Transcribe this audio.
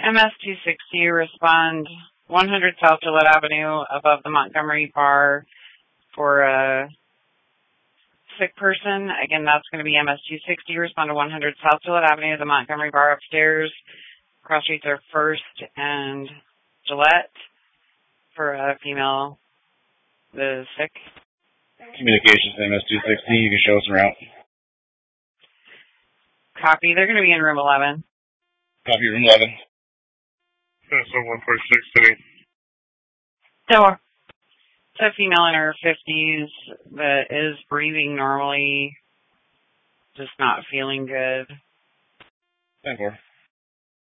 MS-260, respond 100 South Gillette Avenue above the Montgomery Bar for a sick person. Again, that's going to be MS-260, respond to 100 South Gillette Avenue, the Montgomery Bar upstairs. Cross streets are First and Gillette for a female that is sick. Communications MS-260, you can show us around. Copy, they're going to be in room 11. Copy, room 11. So 146 city. So, it's a female in her 50s that is breathing normally, just not feeling good. 10-4.